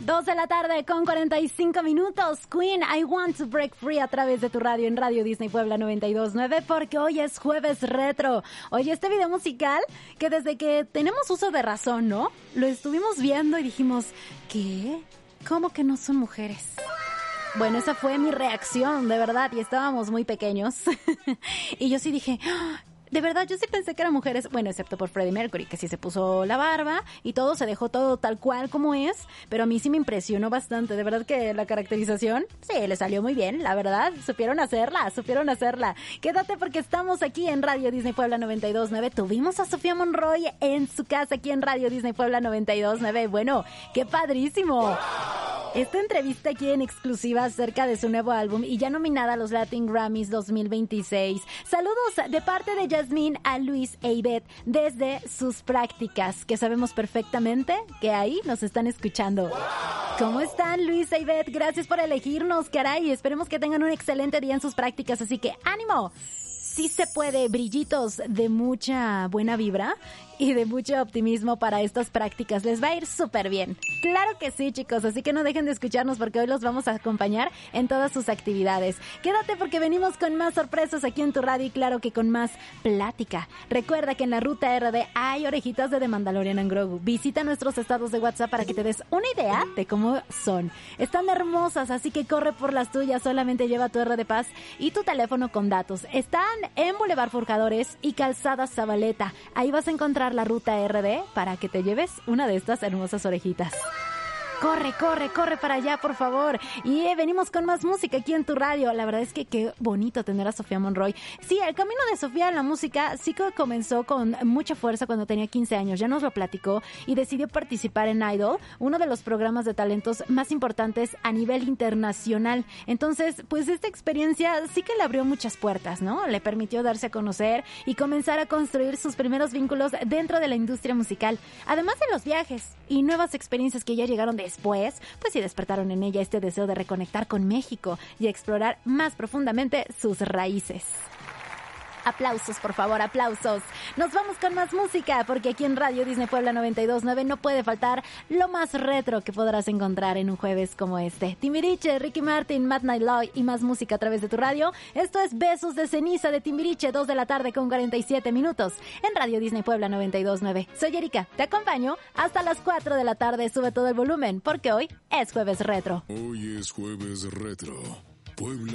2 de la tarde con 45 minutos. Queen, I Want to Break Free a través de tu radio en Radio Disney Puebla 92.9 porque hoy es jueves retro. Oye, este video musical que desde que tenemos uso de razón, ¿no? Lo estuvimos viendo y dijimos, ¿qué? ¿Cómo que no son mujeres? Bueno, esa fue mi reacción, de verdad, y estábamos muy pequeños. Y yo sí dije... De verdad, yo sí pensé que eran mujeres, bueno, excepto por Freddie Mercury, que sí se puso la barba y todo, se dejó todo tal cual como es, pero a mí sí me impresionó bastante, de verdad que la caracterización, sí, le salió muy bien, la verdad, supieron hacerla. Quédate porque estamos aquí en Radio Disney Puebla 92.9, tuvimos a Sofía Monroy en su casa aquí en Radio Disney Puebla 92.9, bueno, qué padrísimo. Esta entrevista aquí en exclusiva acerca de su nuevo álbum y ya nominada a los Latin Grammys 2026. Saludos de parte de Yasmín a Luis e Ivette desde sus prácticas, que sabemos perfectamente que ahí nos están escuchando. ¿Cómo están, Luis e Ivette? Gracias por elegirnos, caray. Esperemos que tengan un excelente día en sus prácticas, así que ¡ánimo! Sí se puede, brillitos de mucha buena vibra y de mucho optimismo para estas prácticas. Les va a ir súper bien. Claro que sí, chicos, así que no dejen de escucharnos porque hoy los vamos a acompañar en todas sus actividades. Quédate porque venimos con más sorpresas aquí en tu radio y claro que con más plática. Recuerda que en la ruta RD hay orejitas de The Mandalorian and Grogu. Visita nuestros estados de WhatsApp para que te des una idea de cómo son. Están hermosas, así que corre por las tuyas. Solamente lleva tu RD Paz y tu teléfono con datos. Están en Boulevard Forjadores y Calzada Zabaleta. Ahí vas a encontrar la ruta RD para que te lleves una de estas hermosas orejitas. Corre para allá, por favor. Y venimos con más música aquí en tu radio. La verdad es que qué bonito tener a Sofía Monroy. Sí, el camino de Sofía en la música sí que comenzó con mucha fuerza cuando tenía 15 años. Ya nos lo platicó y decidió participar en Idol, uno de los programas de talentos más importantes a nivel internacional. Entonces, pues esta experiencia sí que le abrió muchas puertas, ¿no? Le permitió darse a conocer y comenzar a construir sus primeros vínculos dentro de la industria musical. Además de los viajes y nuevas experiencias que ya llegaron después, pues sí despertaron en ella este deseo de reconectar con México y explorar más profundamente sus raíces. Aplausos, por favor, aplausos. Nos vamos con más música, porque aquí en Radio Disney Puebla 92.9 no puede faltar lo más retro que podrás encontrar en un jueves como este. Timbiriche, Ricky Martin, Matt Night Lloyd y más música a través de tu radio. Esto es Besos de Ceniza de Timbiriche, 2 de la tarde con 47 minutos en Radio Disney Puebla 92.9. Soy Erika, te acompaño hasta las 4 de la tarde. Sube todo el volumen, porque hoy es jueves retro. Hoy es jueves retro. Puebla